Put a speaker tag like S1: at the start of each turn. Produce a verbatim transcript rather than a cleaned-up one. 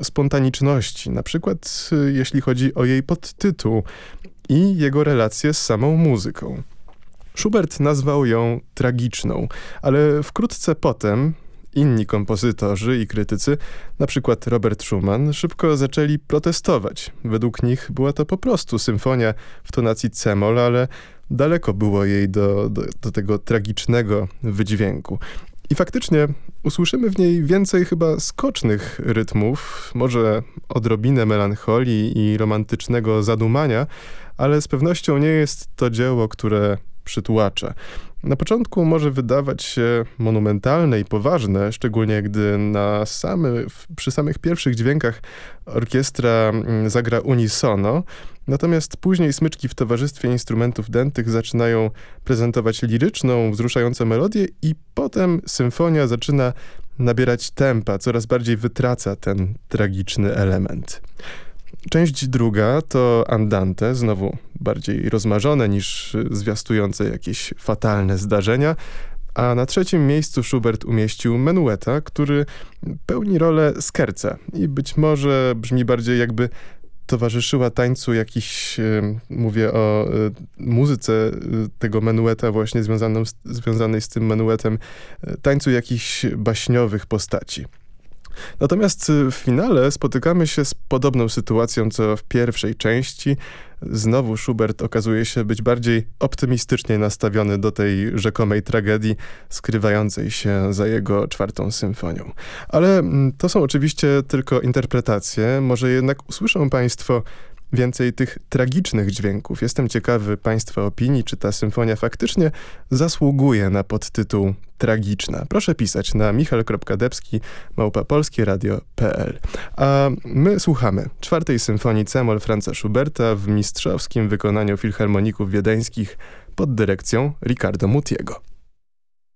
S1: spontaniczności, na przykład jeśli chodzi o jej podtytuł i jego relacje z samą muzyką. Schubert nazwał ją tragiczną, ale wkrótce potem inni kompozytorzy i krytycy, na przykład Robert Schumann, szybko zaczęli protestować. Według nich była to po prostu symfonia w tonacji c-moll, ale daleko było jej do, do, do tego tragicznego wydźwięku. I faktycznie usłyszymy w niej więcej chyba skocznych rytmów, może odrobinę melancholii i romantycznego zadumania, ale z pewnością nie jest to dzieło, które przytłacza. Na początku może wydawać się monumentalne i poważne, szczególnie gdy na samy, przy samych pierwszych dźwiękach orkiestra zagra unisono, natomiast później smyczki w towarzystwie instrumentów dętych zaczynają prezentować liryczną, wzruszającą melodię i potem symfonia zaczyna nabierać tempa, coraz bardziej wytraca ten tragiczny element. Część druga to Andante, znowu bardziej rozmarzone niż zwiastujące jakieś fatalne zdarzenia, a na trzecim miejscu Schubert umieścił menueta, który pełni rolę scherza i być może brzmi bardziej jakby towarzyszyła tańcu jakiś, mówię o muzyce tego menueta właśnie związaną, związanej z tym menuetem, tańcu jakichś baśniowych postaci. Natomiast w finale spotykamy się z podobną sytuacją, co w pierwszej części. Znowu Schubert okazuje się być bardziej optymistycznie nastawiony do tej rzekomej tragedii skrywającej się za jego czwartą symfonią. Ale to są oczywiście tylko interpretacje. Może jednak usłyszą państwo więcej tych tragicznych dźwięków. Jestem ciekawy państwa opinii, czy ta symfonia faktycznie zasługuje na podtytuł tragiczna. Proszę pisać na michal kropka debski małpa polskie radio kropka p l. A my słuchamy czwartej symfonii c-moll Franza Schuberta w mistrzowskim wykonaniu filharmoników wiedeńskich pod dyrekcją Riccardo Mutiego.